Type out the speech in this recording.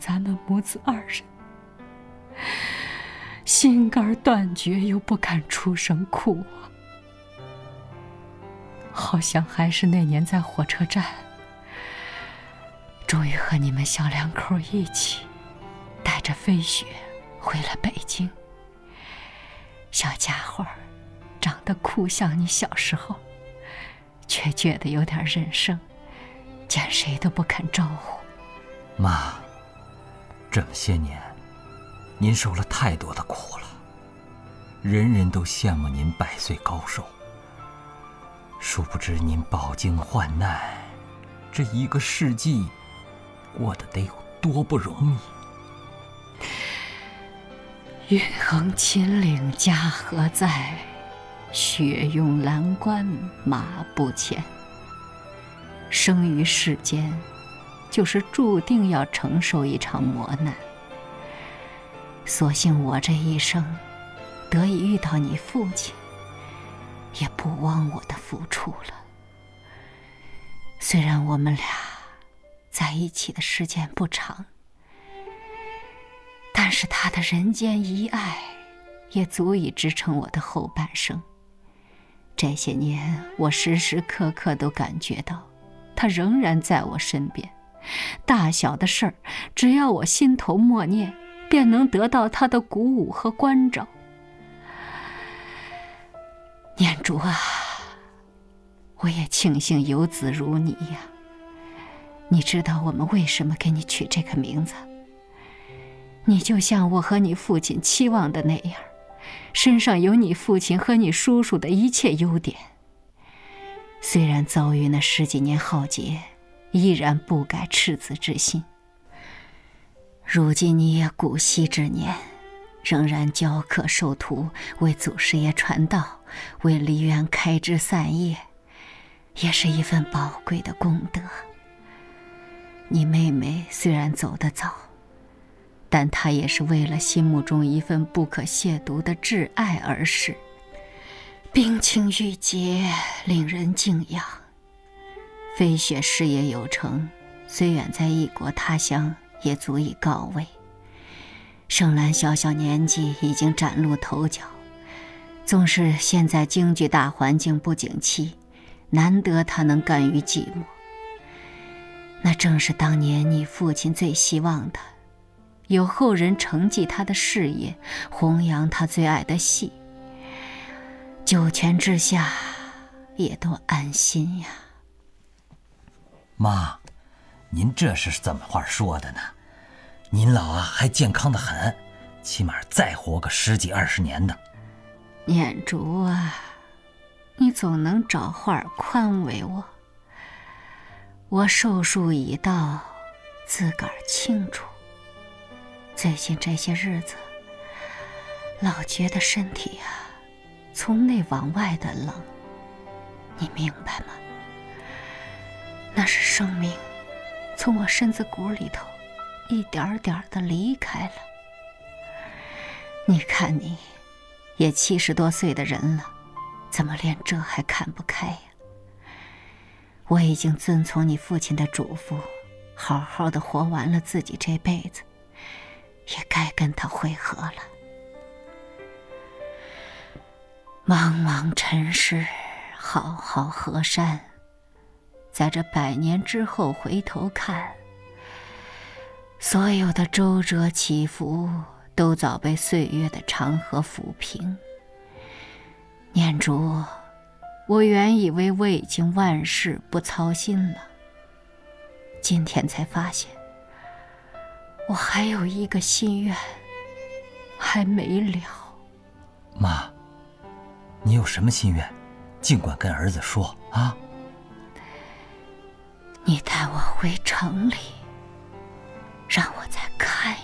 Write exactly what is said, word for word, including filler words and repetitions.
咱们母子二人，心肝断绝，又不敢出声哭啊。好像还是那年在火车站，终于和你们小两口一起带着飞雪回了北京。小家伙长得酷像你小时候，却觉得有点人生，见谁都不肯招呼。 妈，这么些年您受了太多的苦了，人人都羡慕您百岁高寿，殊不知您饱经患难，这一个世纪过得得有多不容易。云横秦岭家何在，雪拥蓝关马不前。生于世间，就是注定要承受一场磨难。所幸我这一生得以遇到你父亲，也不枉我的付出了。虽然我们俩在一起的时间不长，但是他的人间遗爱也足以支撑我的后半生。这些年，我时时刻刻都感觉到他仍然在我身边，大小的事儿，只要我心头默念，便能得到他的鼓舞和关照。念珠啊，我也庆幸有子如你呀。你知道我们为什么给你取这个名字？你就像我和你父亲期望的那样，身上有你父亲和你叔叔的一切优点。虽然遭遇那十几年浩劫，依然不改赤子之心。如今你也古稀之年，仍然教课授徒，为祖师爷传道，为梨园开枝散叶，也是一份宝贵的功德。你妹妹虽然走得早，但她也是为了心目中一份不可亵渎的挚爱而逝，冰清玉洁，令人敬仰。飞雪事业有成，虽远在异国他乡，也足以告慰。盛兰小小年纪已经崭露头角，纵是现在京剧大环境不景气，难得她能甘于寂寞。那正是当年你父亲最希望的，有后人承继他的事业，弘扬他最爱的戏，九泉之下也都安心呀。 妈，您这是怎么话说的呢？您老啊还健康得很，起码再活个十几二十年的。 念珠啊，你总能找话宽慰我。我寿数已到，自个儿清楚。最近这些日子，老觉得身体啊，从内往外的冷，你明白吗？那是生命从我身子骨里头一点点的离开了。你看你也七十多岁的人了，怎么连这还看不开呀？我已经遵从你父亲的嘱咐，好好的活完了自己这辈子，也该跟他会合了。茫茫尘世，浩浩河山，在这百年之后回头看，所有的周折起伏都早被岁月的长河抚平。念珠，我原以为我已经万事不操心了，今天才发现我还有一个心愿还没了。 妈，你有什么心愿，尽管跟儿子说啊。 你带我回城里，让我再看